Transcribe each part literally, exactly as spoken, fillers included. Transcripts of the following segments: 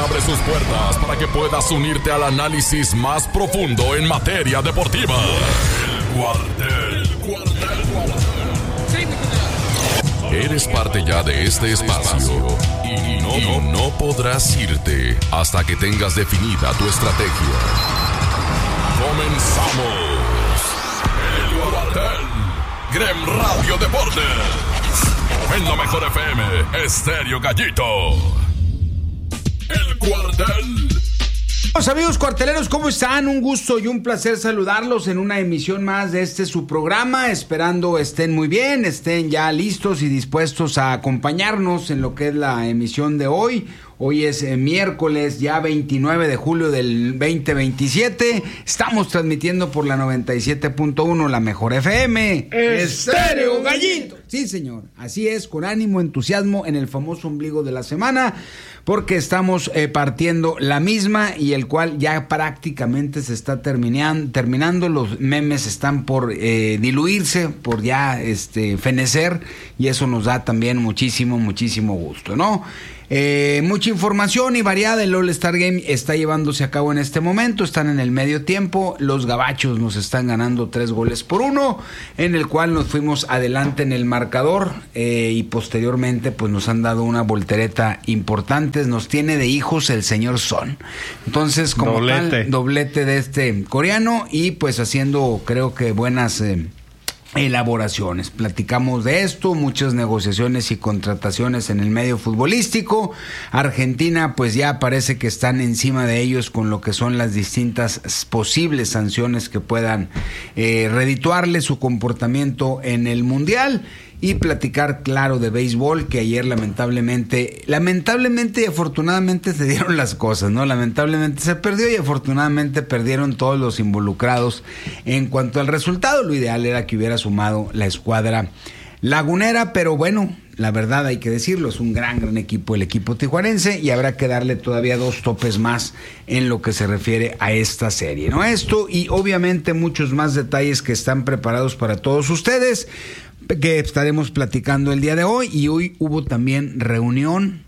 abre sus puertas para que puedas unirte al análisis más profundo en materia deportiva. El Cuartel, Cuartel, Cuartel. Eres parte ya de este espacio y no, y no podrás irte hasta que tengas definida tu estrategia. Comenzamos. El Cuartel. Grem Radio Deportes. En la mejor F M, Estéreo Gallito. El Cuartel. Los amigos cuarteleros, ¿cómo están? Un gusto y un placer saludarlos en una emisión más de este su programa. Esperando estén muy bien, estén ya listos y dispuestos a acompañarnos en lo que es la emisión de hoy. Hoy es eh, miércoles, ya veintinueve de julio del veinte veintisiete. Estamos transmitiendo por la noventa y siete punto uno, la mejor F M. Estéreo Gallito. Sí, señor. Así es, con ánimo, entusiasmo en el famoso ombligo de la semana, porque estamos eh, partiendo la misma y el cual ya prácticamente se está terminan, terminando. Los memes están por eh, diluirse, por ya este, fenecer, y eso nos da también muchísimo, muchísimo gusto, ¿no? Eh, mucha información y variada. El All-Star Game está llevándose a cabo en este momento. Están en el medio tiempo. Los gabachos nos están ganando tres goles por uno, en el cual nos fuimos adelante en el marcador eh, y posteriormente pues nos han dado una voltereta importante. Nos tiene de hijos el señor Son. Entonces, como doblete. tal, doblete de este coreano y pues haciendo, creo que buenas eh, elaboraciones. Platicamos de esto, muchas negociaciones y contrataciones en el medio futbolístico. Argentina pues ya parece que están encima de ellos con lo que son las distintas posibles sanciones que puedan eh, redituarle su comportamiento en el Mundial. Y platicar, claro, de béisbol, que ayer lamentablemente, lamentablemente y afortunadamente se dieron las cosas, ¿no? Lamentablemente se perdió y afortunadamente perdieron todos los involucrados. En cuanto al resultado, lo ideal era que hubiera sumado la escuadra lagunera, pero bueno, la verdad hay que decirlo, es un gran, gran equipo el equipo tijuanense y habrá que darle todavía dos topes más en lo que se refiere a esta serie, ¿no? Esto y obviamente muchos más detalles que están preparados para todos ustedes, que estaremos platicando el día de hoy. Y hoy hubo también reunión,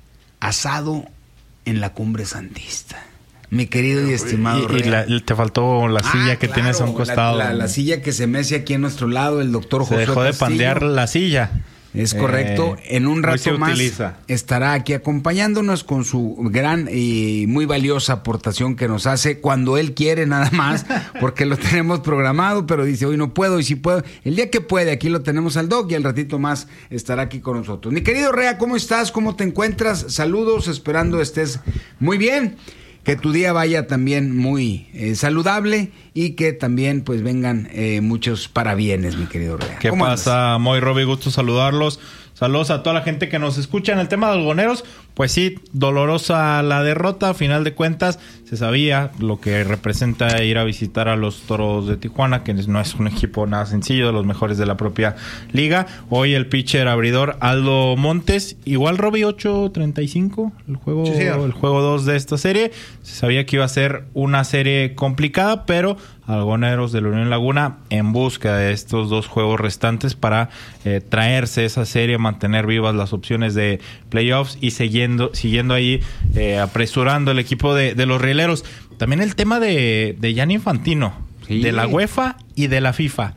asado en la Cumbre Santista. Mi querido y estimado Y, y la, te faltó la silla ah, que claro, tienes a un costado. La, la, la silla que se mece aquí a nuestro lado, el doctor José Se dejó de Castillo. pandear la silla. Es correcto. Eh, en un rato más utiliza. estará aquí acompañándonos con su gran y muy valiosa aportación que nos hace cuando él quiere, nada más, porque lo tenemos programado, pero dice hoy no puedo y si puedo. El día que puede, aquí lo tenemos al doc y al ratito más estará aquí con nosotros. Mi querido Rea, ¿cómo estás? ¿Cómo te encuentras? Saludos, esperando estés muy bien. Que tu día vaya también muy eh, saludable y que también pues vengan eh, muchos parabienes, mi querido Rea. ¿Qué pasa, Moy, Roby? Gusto saludarlos. Saludos a toda la gente que nos escucha en el tema de algoneros. Pues sí, dolorosa la derrota. A final de cuentas, se sabía lo que representa ir a visitar a los Toros de Tijuana, que no es un equipo nada sencillo, de los mejores de la propia liga. Hoy el pitcher abridor Aldo Montes, igual Roby, ocho treinta y cinco, el juego, sí, sí. el juego dos de esta serie. Se sabía que iba a ser una serie complicada, pero algoneros de la Unión Laguna en busca de estos dos juegos restantes para eh, traerse esa serie, mantener vivas las opciones de playoffs y siguiendo, siguiendo ahí eh, apresurando el equipo de, de los rieleros. También el tema de, de Gianni Infantino, sí, de la UEFA y de la FIFA.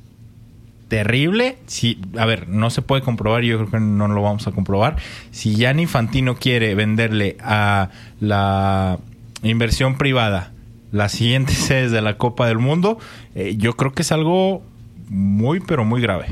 Terrible. Si, a ver, no se puede comprobar, yo creo que no lo vamos a comprobar. Si Gianni Infantino quiere venderle a la inversión privada las siguientes sedes de la Copa del Mundo, eh, yo creo que es algo muy, pero muy grave.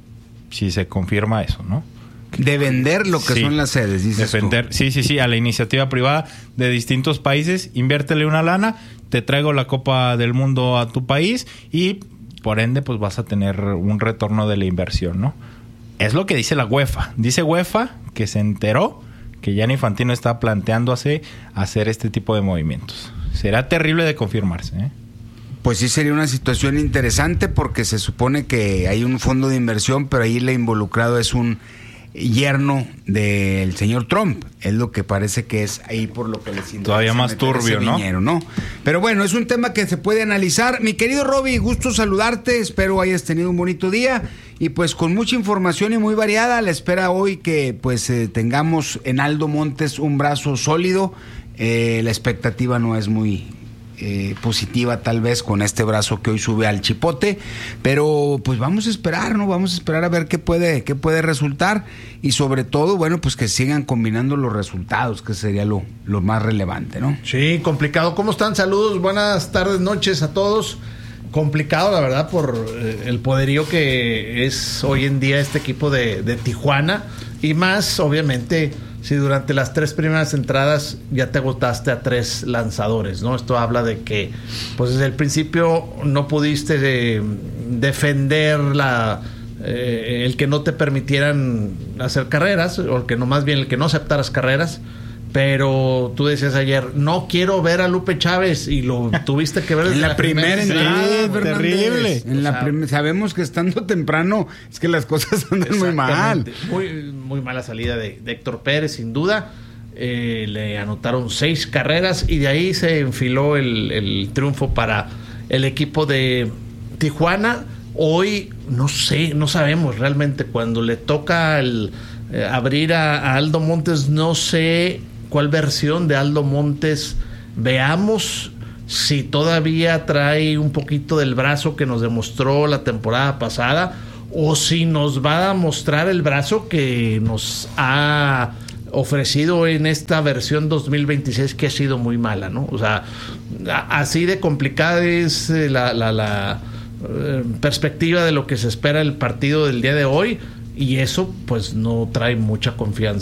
Si se confirma eso, ¿no? De vender lo que sí, son las sedes, dices de vender, tú. Sí, sí, sí, a la iniciativa privada de distintos países. Inviértele una lana, te traigo la Copa del Mundo a tu país y, por ende, pues vas a tener un retorno de la inversión, ¿no? Es lo que dice la UEFA. Dice UEFA que se enteró que Gianni Infantino está planteándose hacer este tipo de movimientos. Será terrible de confirmarse, ¿eh? Pues sí, sería una situación interesante porque se supone que hay un fondo de inversión, pero ahí el involucrado es un yerno del señor Trump. Es lo que parece que es ahí por lo que les interesa. Todavía más turbio, ¿no? Viñero, ¿no? Pero bueno, es un tema que se puede analizar. Mi querido Roby, gusto saludarte. Espero hayas tenido un bonito día. Y pues con mucha información y muy variada, la espera hoy que pues eh, tengamos en Aldo Montes un brazo sólido. Eh, la expectativa no es muy eh, positiva tal vez con este brazo que hoy sube al chipote, pero pues vamos a esperar, ¿no? Vamos a esperar a ver qué puede, qué puede resultar y sobre todo, bueno, pues que sigan combinando los resultados, que sería lo, lo más relevante, ¿no? Sí, complicado. ¿Cómo están? Saludos, buenas tardes, noches a todos. Complicado, la verdad, por eh, el poderío que es hoy en día este equipo de, de Tijuana y más, obviamente, si durante las tres primeras entradas ya te agotaste a tres lanzadores, ¿no? Esto habla de que, pues desde el principio no pudiste eh, defender la eh, el que no te permitieran hacer carreras, o el que no, más bien el que no aceptaras carreras. Pero tú decías ayer, no quiero ver a Lupe Chávez, y lo tuviste que ver desde en la, la primera entrada, sí, terrible. En o la sea, prim- sabemos que estando temprano es que las cosas andan muy mal. Muy, muy mala salida de, de Héctor Pérez, sin duda. Eh, le anotaron seis carreras y de ahí se enfiló el, el triunfo para el equipo de Tijuana. Hoy no sé, no sabemos realmente cuando le toca el, eh, abrir a, a Aldo Montes, no sé cuál versión de Aldo Montes veamos, si todavía trae un poquito del brazo que nos demostró la temporada pasada o si nos va a mostrar el brazo que nos ha ofrecido en esta versión dos mil veintiséis, que ha sido muy mala, ¿no? O sea, así de complicada es la, la, la eh, perspectiva de lo que se espera el partido del día de hoy, y eso pues no trae mucha confianza